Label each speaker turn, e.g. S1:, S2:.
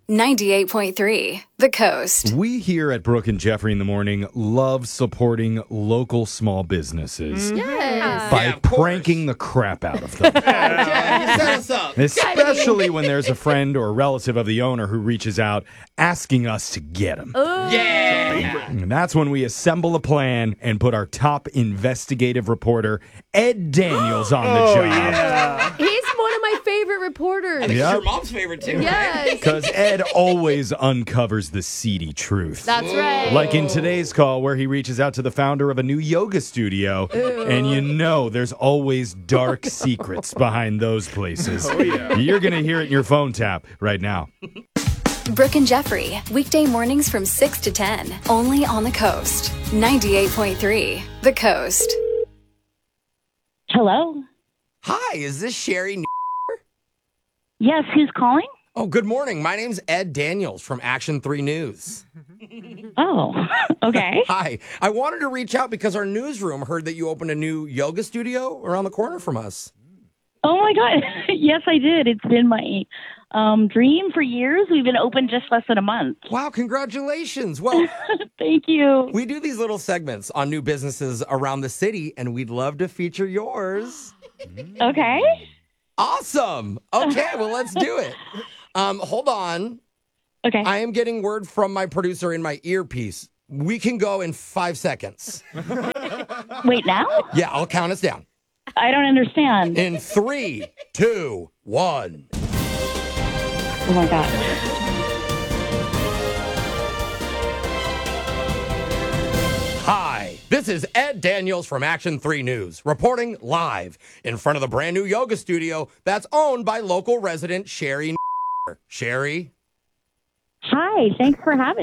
S1: 98.3 The Coast.
S2: We here at Brooke and Jeffrey in the Morning love supporting local small businesses
S3: Yes.
S2: by pranking the crap out of them.
S4: You set us up.
S2: Especially when there's a friend or a relative of the owner who reaches out asking us to get them.
S4: Yeah.
S2: And that's when we assemble a plan and put our top investigative reporter, Ed Daniels, on the job.
S3: He's one of my favorite reporters.
S4: I think
S2: Yep.
S4: it's your mom's favorite, too.
S3: Yes.
S2: Because Ed always uncovers the seedy truth.
S3: That's right.
S2: Like in today's call, where he reaches out to the founder of a new yoga studio, and you know there's always dark secrets behind those places. Oh, yeah. You're going to hear it in your phone tap right now.
S1: Brooke and Jeffrey, weekday mornings from 6 to 10, only on the Coast. 98.3 The Coast.
S5: Hello.
S4: Hi, is this Sherry?
S5: Yes, who's calling?
S4: Oh, good morning. My name's Ed Daniels from Action 3 News.
S5: Oh, okay.
S4: Hi. I wanted to reach out because our newsroom heard that you opened a new yoga studio around the corner from us.
S5: Oh my God. Yes, I did. It's been my dream for years. We've been open just less than a month.
S4: Wow, congratulations. Well,
S5: Thank you.
S4: we do these little segments on new businesses around the city, and we'd love to feature yours.
S5: Okay.
S4: Awesome. Okay, well, let's do it. Hold on.
S5: Okay.
S4: I am getting word from my producer in my earpiece. We can go in 5 seconds.
S5: Wait, now?
S4: Yeah, I'll count us down.
S5: I don't understand.
S4: In 3, 2, 1.
S5: Oh my God.
S4: Hi, this is Ed Daniels from Action 3 News, reporting live in front of the brand new yoga studio that's owned by local resident Sherry. Sherry?
S5: Hi. Thanks for having